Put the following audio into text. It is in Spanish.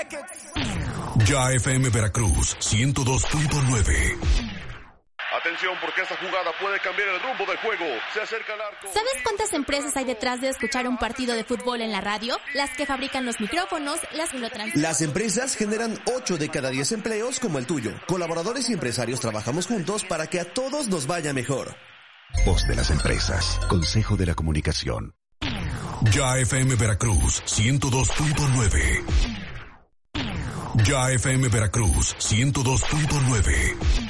Ya FM Veracruz 102.9. Atención, porque esta jugada puede cambiar el rumbo del juego. Se acerca al arco. ¿Sabes cuántas empresas hay detrás de escuchar un partido de fútbol en la radio? Las que fabrican los micrófonos, las que lo transmiten. Las empresas generan 8 de cada 10 empleos como el tuyo. Colaboradores y empresarios trabajamos juntos para que a todos nos vaya mejor. Voz de las empresas. Consejo de la Comunicación. Ya FM Veracruz 102.9. Ya FM Veracruz 102.9.